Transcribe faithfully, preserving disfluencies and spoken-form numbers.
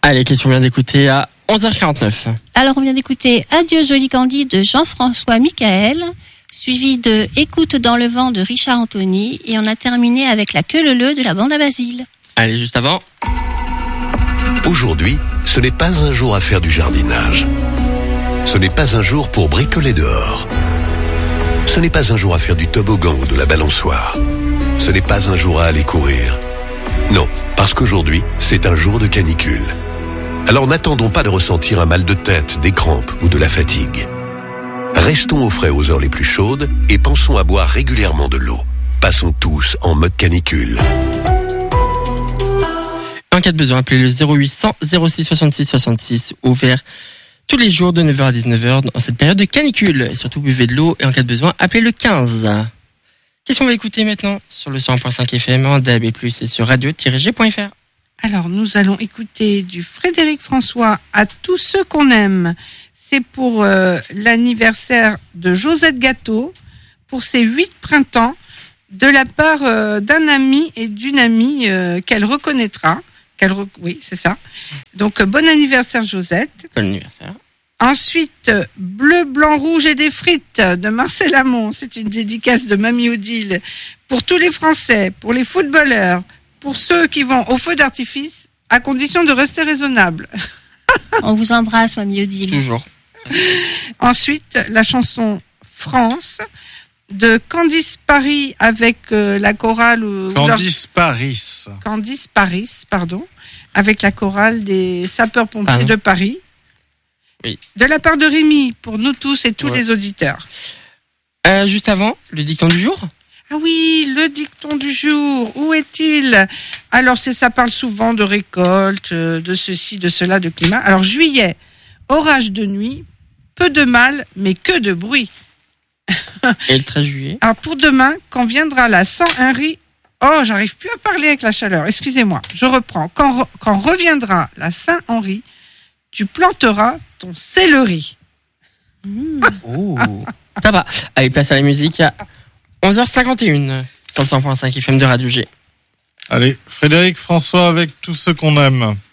Allez, qu'est-ce qu'on vient d'écouter à onze heures quarante-neuf? Alors, on vient d'écouter Adieu Joli Candy de Jean-François Michael, suivi de Écoute dans le vent de Richard Anthony, et on a terminé avec La queue leu-leu de la bande à Basile. Allez, juste avant. Aujourd'hui, ce n'est pas un jour à faire du jardinage. Ce n'est pas un jour pour bricoler dehors. Ce n'est pas un jour à faire du toboggan ou de la balançoire. Ce n'est pas un jour à aller courir. Non, parce qu'aujourd'hui, c'est un jour de canicule. Alors n'attendons pas de ressentir un mal de tête, des crampes ou de la fatigue. Restons au frais aux heures les plus chaudes et pensons à boire régulièrement de l'eau. Passons tous en mode canicule. En cas de besoin, appelez le zéro huit cents zéro six soixante-six soixante-six, ouvert tous les jours de neuf heures à dix-neuf heures dans cette période de canicule. Et surtout, buvez de l'eau et en cas de besoin, appelez le quinze. Qu'est-ce qu'on va écouter maintenant sur le cent point cinq F M en D A B plus, et sur radio tiret g point f r? Alors, nous allons écouter du Frédéric François à tous ceux qu'on aime. C'est pour euh, l'anniversaire de Josette Gâteau, pour ses huit printemps, de la part euh, d'un ami et d'une amie euh, qu'elle reconnaîtra. Qu'elle re... Oui, c'est ça. Donc, euh, bon anniversaire Josette. Bon anniversaire. Ensuite, euh, Bleu, Blanc, Rouge et des frites de Marcel Amont. C'est une dédicace de Mamie Odile. Pour tous les Français, pour les footballeurs, pour ceux qui vont au feu d'artifice, à condition de rester raisonnable. On vous embrasse, Mamie Odile. Toujours. Ensuite, la chanson France de Candice Paris avec euh, la chorale... Euh, Candice leur... Paris. Candice Paris, pardon. Avec la chorale des sapeurs-pompiers ah de Paris. Oui. De la part de Rémi, pour nous tous et tous ouais. les auditeurs. Euh, juste avant, le dicton du jour. Ah oui, le dicton du jour, où est-il? Alors, c'est, ça parle souvent de récolte, de ceci, de cela, de climat. Alors, juillet, orage de nuit, peu de mal, mais que de bruit. Et le treize juillet. Alors, pour demain, quand viendra la Saint-Henri... Oh, j'arrive plus à parler avec la chaleur, excusez-moi, je reprends. Quand, quand reviendra la Saint-Henri, tu planteras ton céleri. Mmh. Oh, ça va. Allez, place à la musique à onze heures cinquante et une sur le cent point cinq F M de Radio G. Allez, Frédéric François avec tous ceux qu'on aime.